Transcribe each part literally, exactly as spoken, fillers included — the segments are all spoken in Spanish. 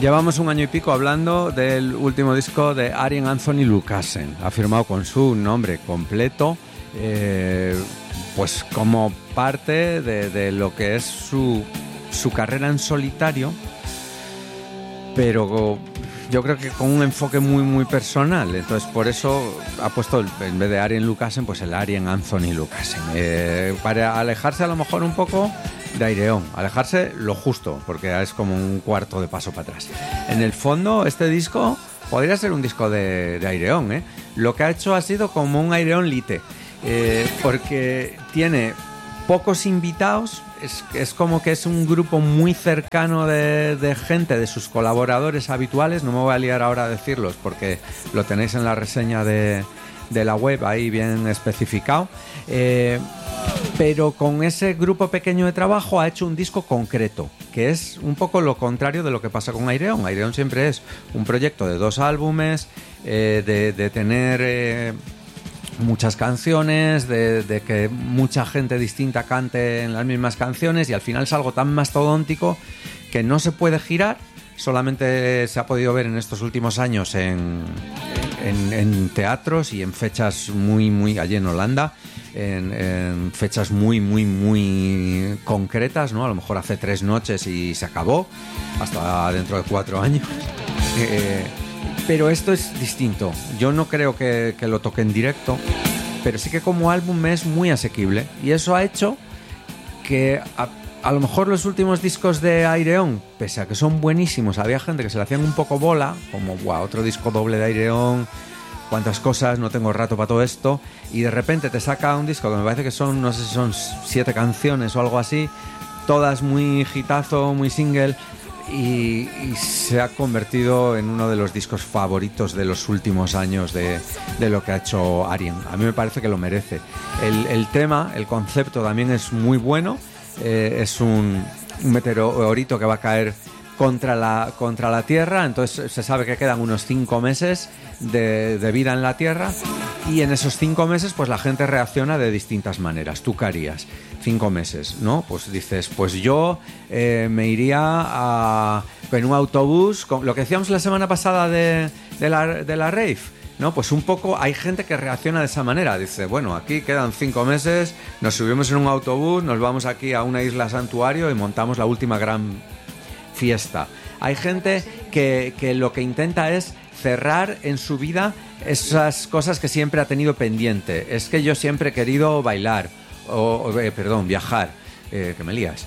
Llevamos un año y pico hablando del último disco de Arjen Anthony Lucassen. Ha firmado con su nombre completo, eh, pues como parte de, de lo que es su, su carrera en solitario, pero yo creo que con un enfoque muy muy personal. Entonces por eso ha puesto, en vez de Arjen Lucassen, pues el Arjen Anthony Lucassen, eh, para alejarse a lo mejor un poco de Ayreon, alejarse lo justo, porque es como un cuarto de paso para atrás. En el fondo, este disco podría ser un disco de, de Ayreon, ¿eh? Lo que ha hecho ha sido como un Ayreon Lite, eh, porque tiene pocos invitados, es, es como que es un grupo muy cercano de, de gente, de sus colaboradores habituales. No me voy a liar ahora a decirlos, porque lo tenéis en la reseña de, de la web, ahí bien especificado. Eh, pero con ese grupo pequeño de trabajo ha hecho un disco concreto, que es un poco lo contrario de lo que pasa con Ayreon. Ayreon siempre es un proyecto de dos álbumes, eh, de, de tener eh, muchas canciones, de, de que mucha gente distinta cante en las mismas canciones, y al final es algo tan mastodóntico que no se puede girar. Solamente se ha podido ver en estos últimos años en, en, en teatros y en fechas muy, muy allí en Holanda, en, en fechas muy, muy, muy concretas, ¿no? A lo mejor hace tres noches y se acabó, hasta dentro de cuatro años. Eh, pero esto es distinto. Yo no creo que, que lo toque en directo, pero sí que como álbum es muy asequible, y eso ha hecho que a, a lo mejor los últimos discos de Ayreon, pese a que son buenísimos, había gente que se le hacían un poco bola, como wow, otro disco doble de Ayreon, cuántas cosas, no tengo rato para todo esto, y de repente te saca un disco que me parece que son, no sé si son siete canciones o algo así, todas muy hitazo, muy single, y, y se ha convertido en uno de los discos favoritos de los últimos años de, de lo que ha hecho Arjen. A mí me parece que lo merece. El, el tema, el concepto también es muy bueno. Eh, es un, un meteorito que va a caer contra la, contra la Tierra, entonces se sabe que quedan unos cinco meses de, de vida en la Tierra, y en esos cinco meses pues la gente reacciona de distintas maneras. ¿Tú qué harías? Cinco meses, ¿no? Pues dices, pues yo eh, me iría a, en un autobús, con, lo que decíamos la semana pasada de, de, la, de la rave, ¿no? Pues un poco hay gente que reacciona de esa manera. Dice, bueno, aquí quedan cinco meses, nos subimos en un autobús, nos vamos aquí a una isla santuario y montamos la última gran fiesta. Hay gente que, que lo que intenta es cerrar en su vida esas cosas que siempre ha tenido pendiente. Es que yo siempre he querido bailar, o, eh, perdón, viajar. Eh, que me lías.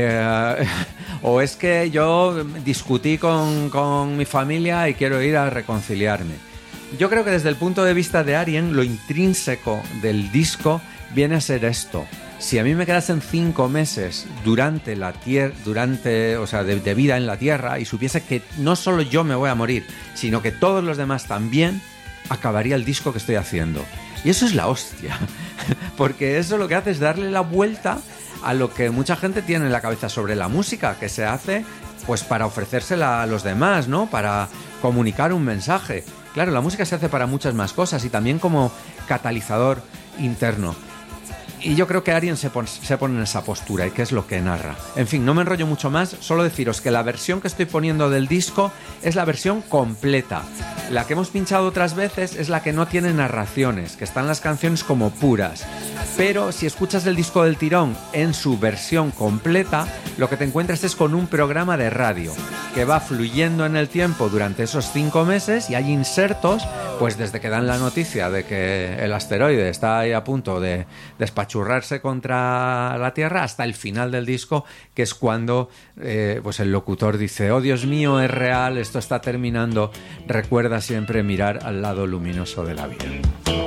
Eh, o es que yo discutí con, con mi familia y quiero ir a reconciliarme. Yo creo que desde el punto de vista de Arjen, lo intrínseco del disco viene a ser esto. Si a mí me quedasen cinco meses durante la tierra, durante, o sea, de, de vida en la Tierra, y supiese que no solo yo me voy a morir, sino que todos los demás también, acabaría el disco que estoy haciendo. Y eso es la hostia, porque eso lo que hace es darle la vuelta a lo que mucha gente tiene en la cabeza sobre la música, que se hace pues para ofrecérsela a los demás, ¿no? Para comunicar un mensaje. Claro, la música se hace para muchas más cosas, y también como catalizador interno. Y yo creo que Arjen se pone, se pone en esa postura, y que es lo que narra. En fin, no me enrollo mucho más, solo deciros que la versión que estoy poniendo del disco es la versión completa. La que hemos pinchado otras veces es la que no tiene narraciones, que están las canciones como puras. Pero si escuchas el disco del tirón en su versión completa, lo que te encuentras es con un programa de radio que va fluyendo en el tiempo durante esos cinco meses, y hay insertos, pues desde que dan la noticia de que el asteroide está ahí a punto de despachurrarse contra la Tierra, hasta el final del disco, que es cuando eh, pues el locutor dice, oh Dios mío, es real, esto está terminando, recuerda siempre mirar al lado luminoso de la vida.